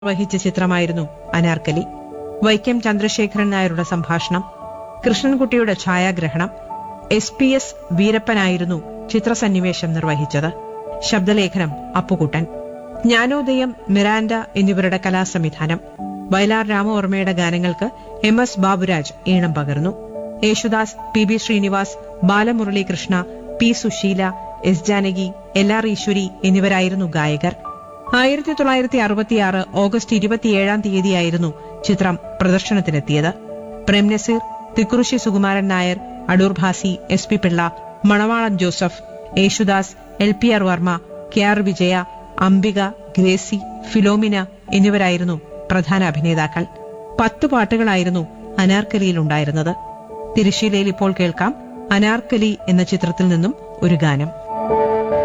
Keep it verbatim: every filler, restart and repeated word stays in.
വഹിച്ച ചിത്രമായിരുന്നു അനാർക്കലി. വൈക്കം ചന്ദ്രശേഖരൻ നായരുടെ സംഭാഷണം, കൃഷ്ണൻകുട്ടിയുടെ ഛായാഗ്രഹണം, എസ് പി എസ് വീരപ്പനായിരുന്നു ചിത്രസന്നിവേശം നിർവഹിച്ചത്. ശബ്ദലേഖനം അപ്പുകുട്ടൻ. ജ്ഞാനോദയം, മിറാൻഡ എന്നിവരുടെ കലാസംവിധാനം. വയലാർ രാമവർമ്മയുടെ ഗാനങ്ങൾക്ക് എം എസ് ബാബുരാജ് ഈണം പകർന്നു. Yesudas, P B Srinivas, Balamuralikrishna, P Susheela, S Janaki, L R ഈശ്വരി എന്നിവരായിരുന്നു ഗായകർ. ആയിരത്തി തൊള്ളായിരത്തി അറുപത്തിയാറ് ഓഗസ്റ്റ് ഇരുപത്തിയേഴാം തീയതിയായിരുന്നു ചിത്രം പ്രദർശനത്തിനെത്തിയത്. Prem Nazir, Thikkurissy Sukumaran Nair, Adoor Bhasi, S P Pillai, മണവാളം Joseph, Yesudas, L P R Varma, K R വിജയ, അംബിക, ഗ്രേസി, ഫിലോമിന എന്നിവരായിരുന്നു പ്രധാന അഭിനേതാക്കൾ. പത്തു പാട്ടുകളായിരുന്നു അനാർക്കലിയിലുണ്ടായിരുന്നത്. തിരശ്ശീലയിൽ ഇപ്പോൾ കേൾക്കാം അനാർക്കലി എന്ന ചിത്രത്തിൽ നിന്നും ഒരു ഗാനം.